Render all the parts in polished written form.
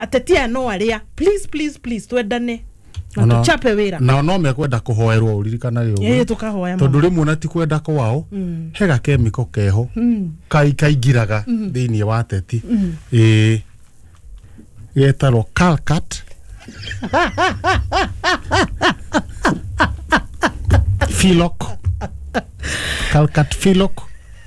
atetia no aria please twendane na tuchape wira na no mekwenda kuhoerwo uririkana rĩu tukahoya tondu rimwe na ti kwenda kwao hega chemical keho kaingiraga thiini wa teti yetaro calcat Philoc calcat Philoc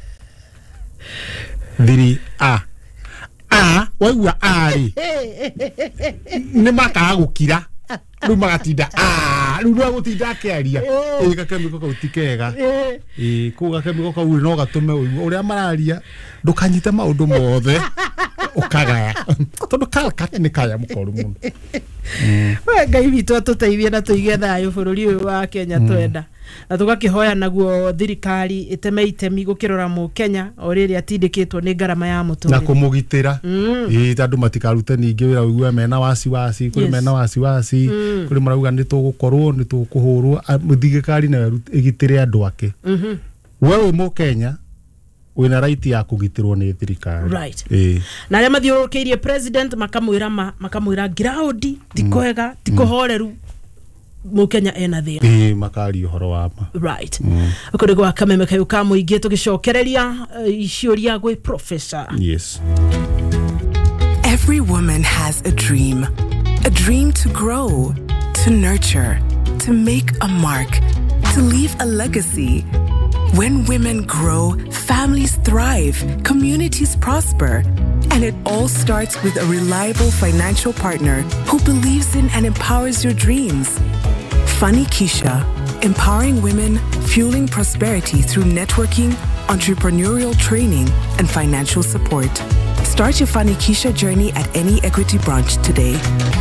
thiri waigua ari ni makaga gukira riu magatinda riu no gutinda kiaria gakemiko kau tikega kuga kemiko kau no gatume uria mararia ndukanyite maundu mothe ukagaya tondu calcat ni kaya mukoru muno Ngai witũ atuteithie na tuige thayo bururi uyu wa Kenya twenda na tugakihoya naguo thirikari iteme itemi gukirora mu Kenya oriri atindikitwo ni ngarama ya mutura na kumugitira tandu matikarute ningi wira uigwe mena wasi kuri mena wasi kuri marauga ni tugukorwo ni tukuhurwo thirikari na igitire andu ake wewe mu Kenya wina right ya kugitirwo ni thirikari right na aria mathiurukiirie president makamwira ground tikoega tikohoreru mu Kenya ena thina makari uhoro wa ma right ukuri gwa Kameme Kayu ka muingi tugicokereria iciuria gwe professor. Yes, every woman has a dream to grow, to nurture, to make a mark, to leave a legacy. When women grow, families thrive, communities prosper, and it all starts with a reliable financial partner who believes in and empowers your dreams. Funny Keisha, empowering women, fueling prosperity through networking, entrepreneurial training, and financial support. Start your Funny Keisha journey at any Equity branch today.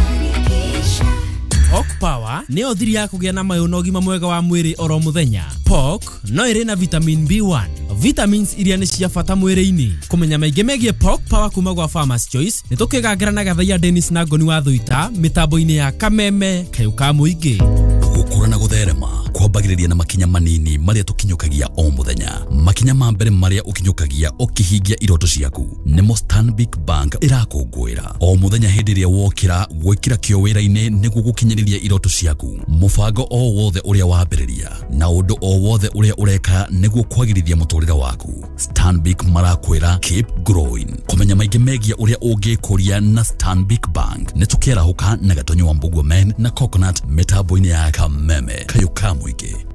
Pork Power ni othiri ya kugia na mayo nogima mwega wa mwiri oro muthenya. Pork no iri na vitamin B1. Vitamins iria ni cia bata mwiri-ini. Kumenya maige megie Pork Power kuma gwa Farmers Choice ni tukigangara na Gathaia Dennis na Ngoni wa Thuita mitambo-ini ya Kameme Kayu ka muingi. Gukura na gutherema kwambagiriria na makinya manini maria tukinyukagia o muthenya. Makinya ma mbere maria ukinyukagia ukihingia iroto ciaku nimo Stanbic Bank irakungwira o muthenya hindi iria wokira gwikira kio wira-ini niguo gukinyiriria iroto ciaku. Mubango o wothe uria wambiriria na undu o wothe uria ureka niguo kwagirithia muturira waku. Stanbic marakwira keep growing. Kumenya maige megia uria ungikuria na Stanbic Bank ni tukiera huka na Gatonyo wa Mbugua Men na Coconut mitambo-ini ya Kameme Kayu ka muingi.